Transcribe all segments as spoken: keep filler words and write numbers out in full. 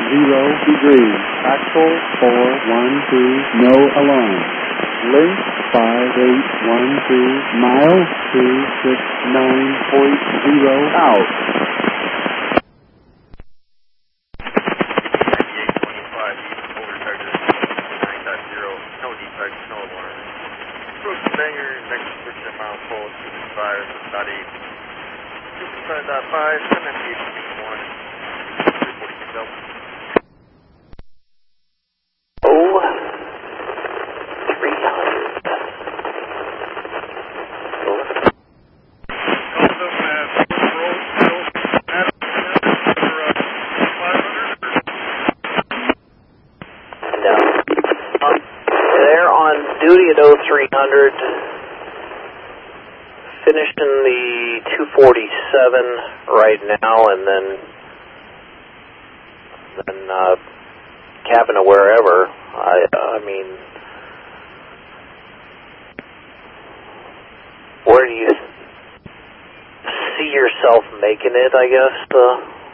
zero degrees. Axle four one two, no alarm. Length five eight one two, mile two six nine point zero out. Banger, next switch at mile four, two five, dot eight, two five dot five, seven eight one, three forty-six out. Oh, three hundred. Also, uh, roll, roll, Adam, for uh, five hundred? No. Um, they're on duty at oh three hundred. Finishing the two forty-seven right now, and then then uh, capping to wherever. I I mean, where do you see yourself making it? I guess. Uh,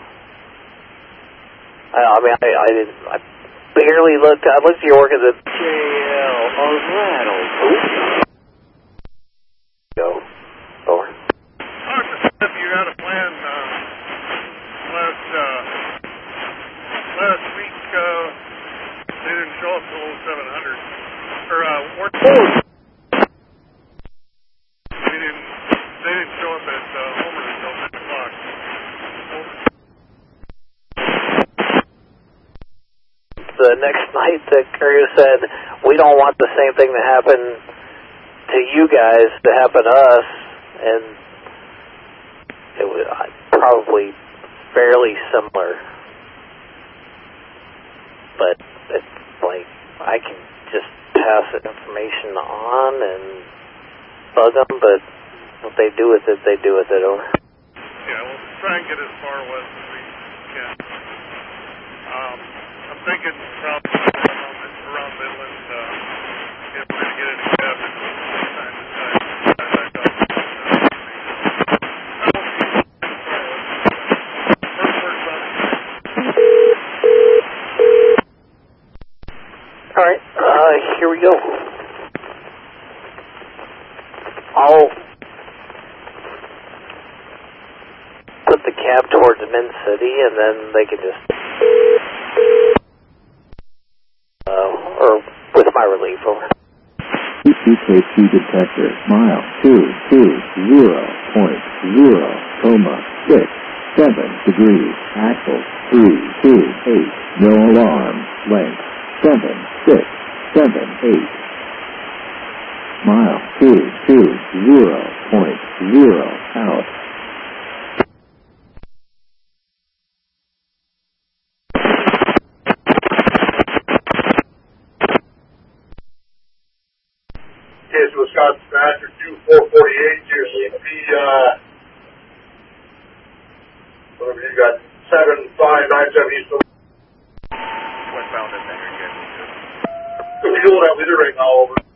I, I mean, I I, didn't, I barely looked. I looked at your work at the J L O'Reilly. Go. Over. If you had a plan uh, last uh, last week, uh, they didn't show up till seven hundred. Or uh, weren't they didn't they didn't show up at uh, Homer until six o'clock. The next night, the courier said, "We don't want the same thing to happen to you guys to happen to us." And it was probably fairly similar, but it's like I can just pass the information on and bug them, but what they do with it, they do with it. Over. Yeah, we'll try and get as far west as we can. Um, I'm thinking probably around, around Midland, uh, if we're going to get any cabin time to time. All right, uh, here we go. I'll put the cab towards Min City, and then they can just, uh, or with my relief over. E K T detector, mile two two zero point zero, coma six seven degrees, axle three two eight, no alarm, length seven six seven eight, mile two two zero point zero out. Case Wisconsin Badger two four forty-eight, your C P, uh, whatever you got, seven five nine seven East. Westbound at Banger, yes. Fuel that leader right now, over.